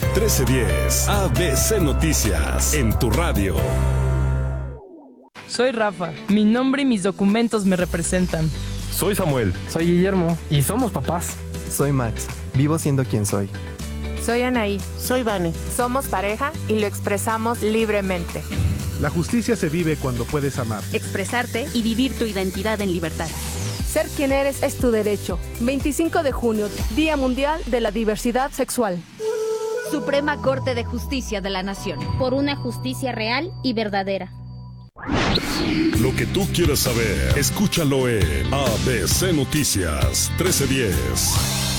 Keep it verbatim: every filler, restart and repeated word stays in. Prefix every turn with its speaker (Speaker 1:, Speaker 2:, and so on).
Speaker 1: trece diez, A B C Noticias, en tu radio.
Speaker 2: Soy Rafa, mi nombre y mis documentos me representan.
Speaker 3: Soy Samuel.
Speaker 4: Soy Guillermo y somos papás.
Speaker 5: Soy Max, vivo siendo quien soy.
Speaker 6: Soy Anaí.
Speaker 7: Soy Vane.
Speaker 6: Somos pareja y lo expresamos libremente.
Speaker 8: La justicia se vive cuando puedes amar,
Speaker 9: expresarte y vivir tu identidad en libertad.
Speaker 10: Ser quien eres es tu derecho. veinticinco de junio, Día Mundial de la Diversidad Sexual.
Speaker 11: Suprema Corte de Justicia de la Nación.
Speaker 12: Por una justicia real y verdadera.
Speaker 1: Lo que tú quieras saber, escúchalo en A B C Noticias trece diez.